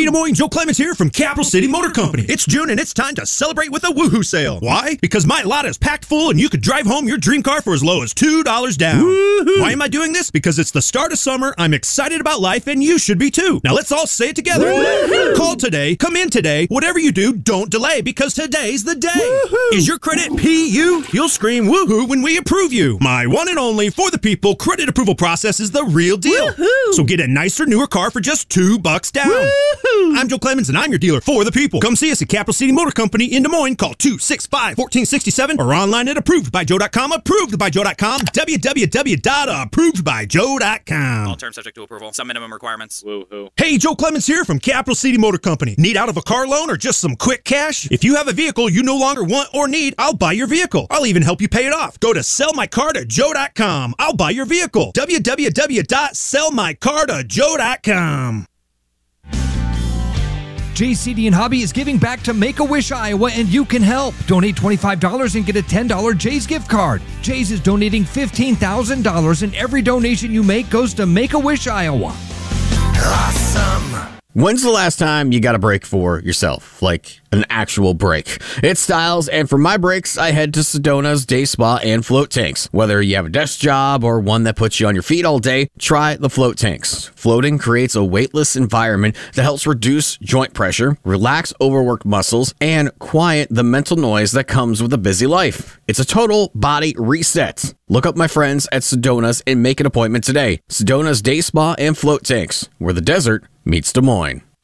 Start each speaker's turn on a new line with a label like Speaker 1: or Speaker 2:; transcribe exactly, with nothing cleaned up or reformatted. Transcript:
Speaker 1: Des Moines, Joe Clemens here from Capital City Motor Company. It's June and it's time to celebrate with a woohoo sale. Why? Because my lot is packed full and you could drive home your dream car for as low as two dollars down. Woo-hoo. Why am I doing this? Because it's the start of summer, I'm excited about life, and you should be too. Now let's all say it together. Woo-hoo. Call today, come in today, whatever you do, don't delay, because today's the day. Woo-hoo. Is your credit P U? You'll scream woohoo when we approve you. My one and only for the people credit approval process is the real deal. Woo-hoo. So get a nicer, newer car for just two bucks down. Woo-hoo. I'm Joe Clemens and I'm your dealer for the people. Come see us at Capital City Motor Company in Des Moines. Call two six five, one four six seven or online at approved by joe dot com. approved by joe dot com. w w w dot approved by joe dot com.
Speaker 2: All terms subject to approval. Some minimum requirements.
Speaker 3: Woo-hoo.
Speaker 1: Hey, Joe Clemens here from Capital City Motor Company. Need out of a car loan or just some quick cash? If you have a vehicle you no longer want or need, I'll buy your vehicle. I'll even help you pay it off. Go to sell my car to joe dot com. I'll buy your vehicle. w w w dot sell my car to joe dot com.
Speaker 4: J C D and Hobby is giving back to Make-A-Wish Iowa, and you can help. Donate twenty-five dollars and get a ten dollars Jay's gift card. Jay's is donating fifteen thousand dollars, and every donation you make goes to Make-A-Wish Iowa.
Speaker 5: Awesome. When's the last time you got a break for yourself? Like an actual break? It's Styles, and for my breaks, I head to Sedona's Day Spa and Float Tanks. Whether you have a desk job or one that puts you on your feet all day, try the Float Tanks. Floating creates a weightless environment that helps reduce joint pressure, relax overworked muscles, and quiet the mental noise that comes with a busy life. It's a total body reset. Look up my friends at Sedona's and make an appointment today. Sedona's Day Spa and Float Tanks, where the desert meets Des Moines.